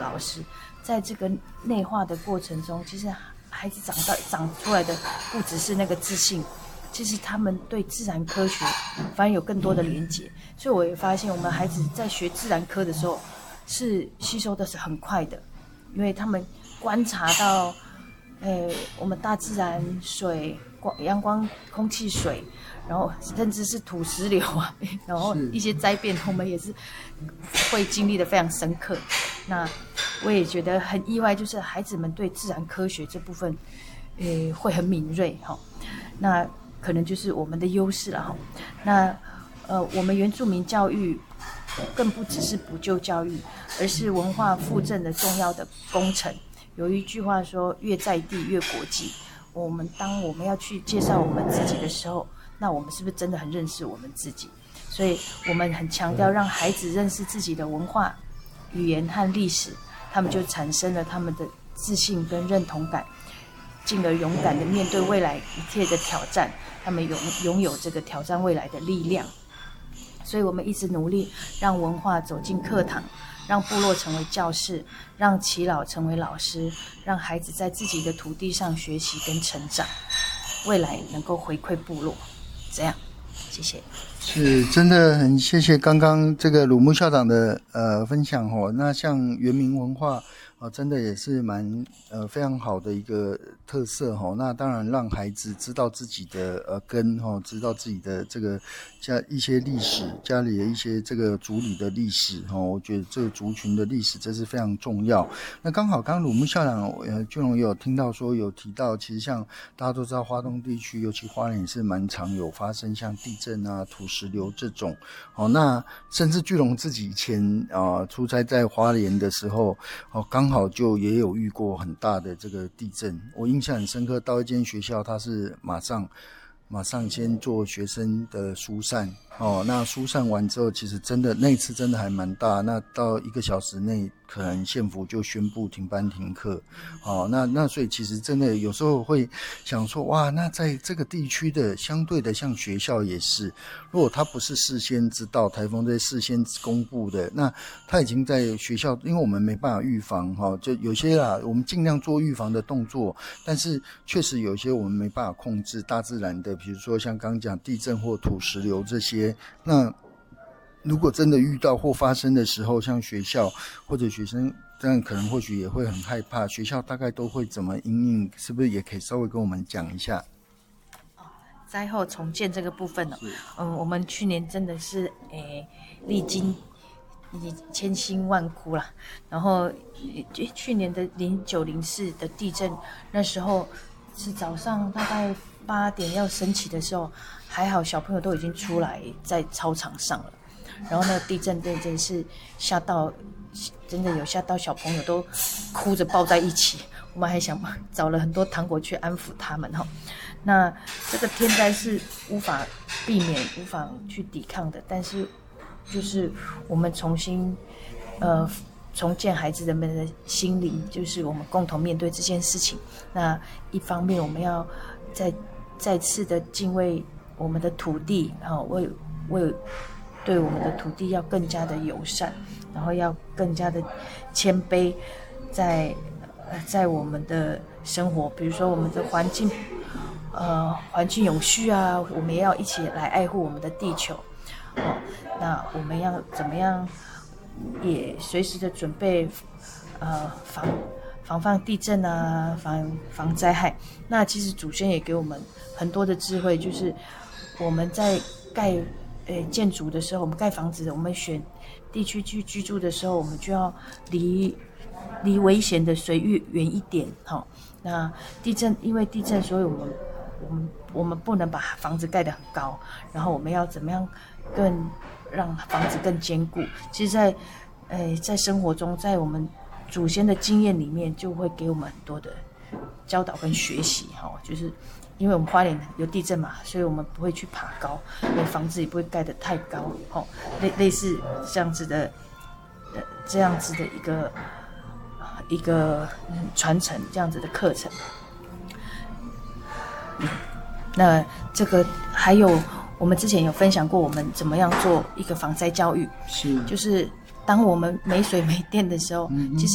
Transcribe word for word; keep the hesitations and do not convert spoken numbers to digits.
老师，在这个内化的过程中，其实孩子长到长出来的不只是那个自信，其实他们对自然科学反而有更多的连结。所以我也发现，我们孩子在学自然科的时候，是吸收的是很快的，因为他们观察到，诶，我们大自然水、光、阳光、空气、水，然后甚至是土石流啊，然后一些灾变，我们也是会经历的非常深刻。那我也觉得很意外，就是孩子们对自然科学这部分，诶，会很敏锐哈。那可能就是我们的优势了哈。那呃，我们原住民教育更不只是补救教育，而是文化复振的重要的工程。有一句话说，越在地越国际。我们当我们要去介绍我们自己的时候，那我们是不是真的很认识我们自己？所以我们很强调让孩子认识自己的文化、语言和历史，他们就产生了他们的自信跟认同感，进而勇敢的面对未来一切的挑战，他们拥拥有这个挑战未来的力量。所以我们一直努力让文化走进课堂，让部落成为教室，让耆老成为老师，让孩子在自己的土地上学习跟成长，未来能够回馈部落。这样，谢谢。 是真的很谢谢刚刚这个鲁木校长的呃分享哦。那像原民文化啊，真的也是蛮呃非常好的一个特色哈。那当然让孩子知道自己的呃根哈，知道自己的这个家一些历史，家里的一些这个族里的历史哈。我觉得这个族群的历史这是非常重要。那刚好刚刚鲁木校长呃俊荣也有听到说有提到，其实像大家都知道花东地区，尤其花莲也是蛮常有发生像地震啊、土石流这种哦。那甚至俊荣自己以前啊、呃、出差在花莲的时候哦，刚好就也有遇过很大的这个地震，我印象很深刻。到一间学校，他是马上马上先做学生的疏散哦。那疏散完之后，其实真的那一次真的还蛮大。那到一个小时内，可能县府就宣布停班停课哦。那那所以其实真的有时候会想说，哇，那在这个地区的相对的，像学校也是，如果他不是事先知道台风在事先公布的，那他已经在学校，因为我们没办法预防哈、哦，就有些啦，我们尽量做预防的动作，但是确实有些我们没办法控制大自然的，比如说像刚刚讲地震或土石流这些，那如果真的遇到或发生的时候，像学校或者学生，这样可能或许也会很害怕。学校大概都会怎么因应？是不是也可以稍微跟我们讲一下？ 灾后重建这个部分呢、哦，嗯，我们去年真的是诶历经千辛万苦啦。然后去年的零九零四的地震，那时候是早上大概八点要升旗的时候，还好小朋友都已经出来在操场上了。然后那个地震真的是吓到，真的有吓到小朋友都哭着抱在一起。我们还想找了很多糖果去安抚他们哈。那这个天灾是无法避免、无法去抵抗的，但是就是我们重新呃重建孩子们的心灵，就是我们共同面对这件事情。那一方面我们要再再次的敬畏我们的土地，然后为为对我们的土地要更加的友善，然后要更加的谦卑，在在我们的生活，比如说我们的环境，呃，环境永续啊，我们也要一起来爱护我们的地球。哦，那我们要怎么样，也随时的准备，呃，防防范地震啊，防防灾害。那其实祖先也给我们很多的智慧，就是我们在盖呃建筑的时候，我们盖房子，我们选地区去居住的时候，我们就要离离危险的水域远一点。好、哦，那地震，因为地震，所以我们我们我们不能把房子盖得很高，然后我们要怎么样更让房子更坚固？其实在，呃，在生活中，在我们祖先的经验里面，就会给我们很多的教导跟学习。哈、哦，就是因为我们花莲有地震嘛，所以我们不会去爬高，那房子也不会盖得太高。哈、哦，类类似这样子的，呃，这样子的一个一个传承，这样子的课程。嗯，那这个还有。我们之前有分享过，我们怎么样做一个防灾教育， 是， 就是当我们没水没电的时候，嗯、其实。